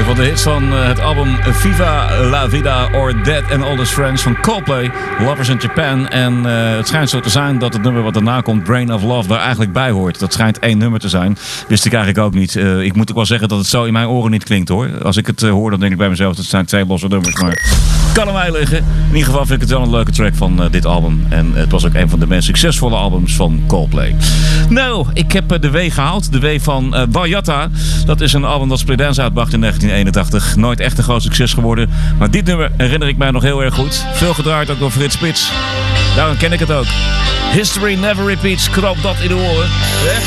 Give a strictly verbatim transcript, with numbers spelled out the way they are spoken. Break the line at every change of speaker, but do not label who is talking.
Een van de hits van uh, het album Viva la Vida or Dead and All His Friends van Coldplay, Lovers in Japan. En uh, het schijnt zo te zijn dat het nummer wat daarna komt, Brain of Love, daar eigenlijk bij hoort. Dat schijnt één nummer te zijn. Wist ik eigenlijk ook niet. Uh, ik moet ook wel zeggen dat het zo in mijn oren niet klinkt hoor. Als ik het uh, hoor, dan denk ik bij mezelf, dat zijn twee losse nummers. Maar kan aan mij liggen. In ieder geval vind ik het wel een leuke track van uh, dit album. En het was ook een van de meest succesvolle albums van Coldplay. Nou, ik heb uh, de W gehaald. De W van uh, Wajata. Dat is een album dat Split Enz uitbracht in negentien eenentachtig. Nooit echt een groot succes geworden. Maar dit nummer herinner ik mij nog heel erg goed. Veel gedraaid ook door Frits Spits. Daarom ken ik het ook. History never repeats. Krop dat in de oren.